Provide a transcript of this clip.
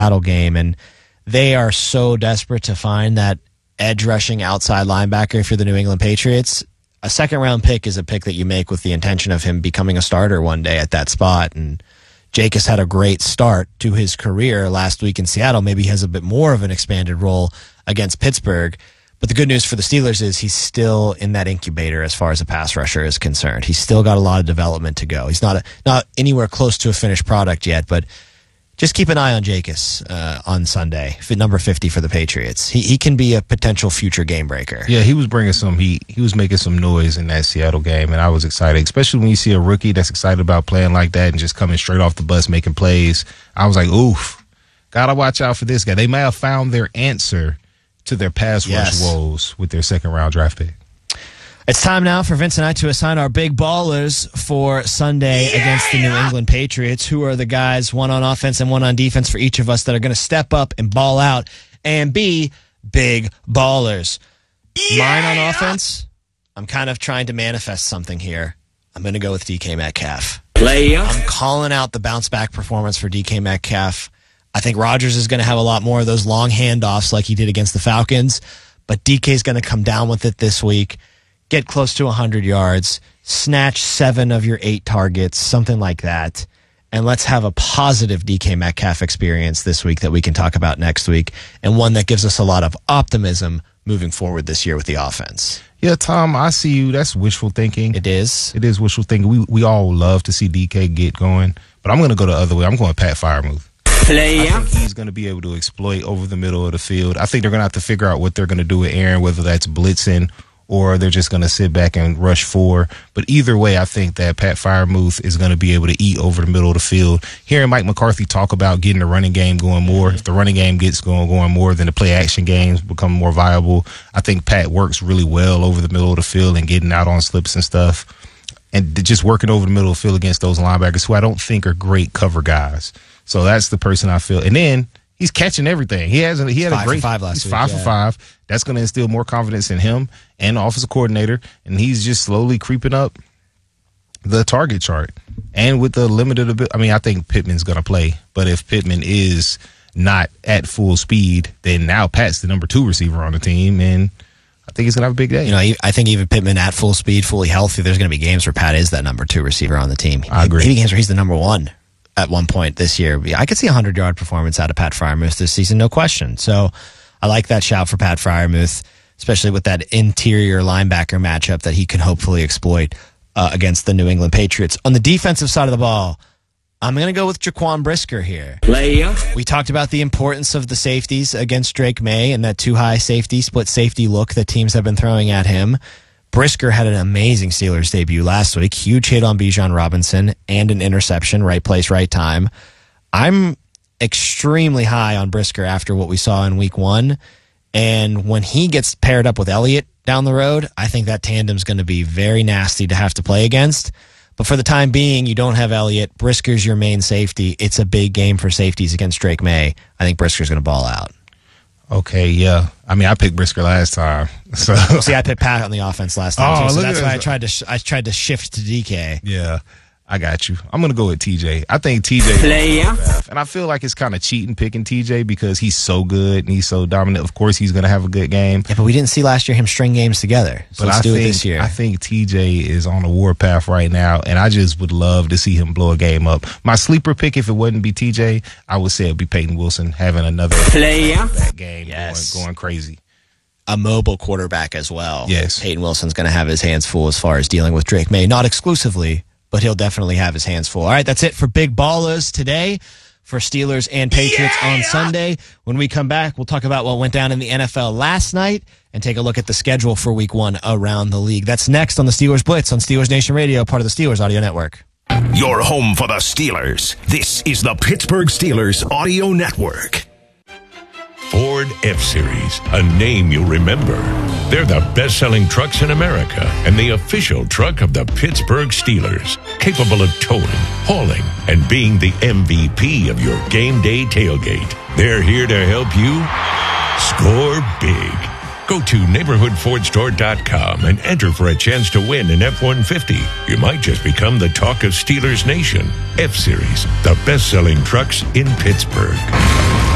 Seattle game, and they are so desperate to find that edge rushing outside linebacker if you're the New England Patriots. A second-round pick is a pick that you make with the intention of him becoming a starter one day at that spot. And Jacobs had a great start to his career last week in Seattle. Maybe he has a bit more of an expanded role against Pittsburgh. But the good news for the Steelers is he's still in that incubator as far as a pass rusher is concerned. He's still got a lot of development to go. He's not anywhere close to a finished product yet, but just keep an eye on Jacobs on Sunday, number 50 for the Patriots. He can be a potential future game breaker. Yeah, he was bringing some heat. He was making some noise in that Seattle game, and I was excited, especially when you see a rookie that's excited about playing like that and just coming straight off the bus making plays. I was like, oof, got to watch out for this guy. They may have found their answer to their pass rush woes with their second-round draft pick. It's time now for Vince and I to assign our big ballers for Sunday against the New England Patriots. Who are the guys, one on offense and one on defense for each of us, that are going to step up and ball out and be big ballers? Mine on offense, I'm kind of trying to manifest something here. I'm going to go with DK Metcalf. I'm calling out the bounce-back performance for DK Metcalf. I think Rodgers is going to have a lot more of those long handoffs like he did against the Falcons, but DK is going to come down with it this week. Get close to 100 yards, snatch 7 of your 8 targets, something like that. And let's have a positive DK Metcalf experience this week that we can talk about next week, and one that gives us a lot of optimism moving forward this year with the offense. Yeah, Tom, I see you. That's wishful thinking. It is. It is wishful thinking. We all love to see DK get going, but I'm going to go the other way. I'm going Pat Freiermuth. I think he's going to be able to exploit over the middle of the field. I think they're going to have to figure out what they're going to do with Aaron, whether that's blitzing or they're just going to sit back and rush 4. But either way, I think that Pat Freiermuth is going to be able to eat over the middle of the field. Hearing Mike McCarthy talk about getting the running game going more, if the running game gets going more, then the play-action games become more viable. I think Pat works really well over the middle of the field and getting out on slips and stuff, and just working over the middle of the field against those linebackers who I don't think are great cover guys. So that's the person I feel. And then he's catching everything. He had a great 5 last week. 5 for 5. That's going to instill more confidence in him and the offensive coordinator. And he's just slowly creeping up the target chart. And with the limited, I think Pittman's going to play. But if Pittman is not at full speed, then now Pat's the number 2 receiver on the team, and I think he's going to have a big day. I think even Pittman at full speed, fully healthy, there's going to be games where Pat is that number 2 receiver on the team. I agree. Maybe games where he's the number 1. At one point this year. I could see a 100-yard performance out of Pat Freiermuth this season, no question. So I like that shout for Pat Freiermuth, especially with that interior linebacker matchup that he can hopefully exploit against the New England Patriots. On the defensive side of the ball, I'm going to go with Jaquan Brisker here. We talked about the importance of the safeties against Drake May and that too-high safety, split safety look that teams have been throwing at him. Brisker had an amazing Steelers debut last week. Huge hit on Bijan Robinson and an interception. Right place, right time. I'm extremely high on Brisker after what we saw in week 1. And when he gets paired up with Elliott down the road, I think that tandem's going to be very nasty to have to play against. But for the time being, you don't have Elliott. Brisker's your main safety. It's a big game for safeties against Drake May. I think Brisker's going to ball out. Okay, yeah. I picked Brisker last time. So see, I picked Pat on the offense last time too, so that's why I tried to shift to DK. Yeah, I got you. I'm going to go with TJ. I think TJ, and I feel like it's kind of cheating picking TJ because he's so good and he's so dominant. Of course, he's going to have a good game. Yeah, but we didn't see last year him string games together. So let's do it this year. I think TJ is on a warpath right now, and I just would love to see him blow a game up. My sleeper pick, if it wouldn't be TJ, I would say it'd be Peyton Wilson having another that game going crazy. A mobile quarterback as well. Yes. Peyton Wilson's going to have his hands full as far as dealing with Drake May. Not exclusively, but he'll definitely have his hands full. All right, that's it for Big Ballers today for Steelers and Patriots on Sunday. When we come back, we'll talk about what went down in the NFL last night and take a look at the schedule for week 1 around the league. That's next on the Steelers Blitz on Steelers Nation Radio, part of the Steelers Audio Network. Your home for the Steelers. This is the Pittsburgh Steelers Audio Network. Ford F-Series, a name you'll remember. They're the best-selling trucks in America and the official truck of the Pittsburgh Steelers, capable of towing, hauling, and being the MVP of your game day tailgate. They're here to help you score big. Go to neighborhoodfordstore.com and enter for a chance to win an F-150. You might just become the talk of Steelers Nation. F-Series, the best-selling trucks in Pittsburgh.